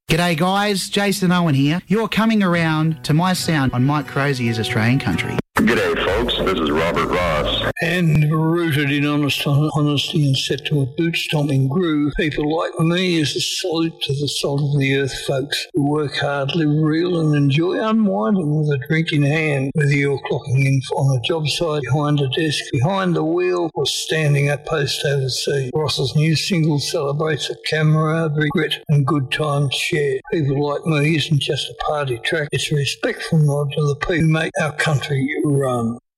G'day guys, Jason Owen here. You're coming around to my sound on Mike Crozier is Australian Country. G'day folks, this is Robert Ross. And rooted in honesty and set to a boot-stomping groove, people like me is a salute to the salt of the earth folks who work hard, live real and enjoy unwinding with a drink in hand, whether you're clocking in on a job site, behind a desk, behind the wheel or standing at post overseas. Ross's new single celebrates a camaraderie, grit and good times shared. People Like Me isn't just a party track, it's a respectful nod to the people who make our country run.